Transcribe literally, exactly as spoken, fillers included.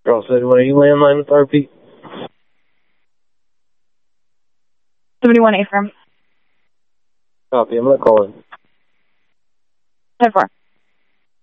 Girl said, "What are you landline with R P?" seventy-one A firm. Copy. I'm not calling. ten four.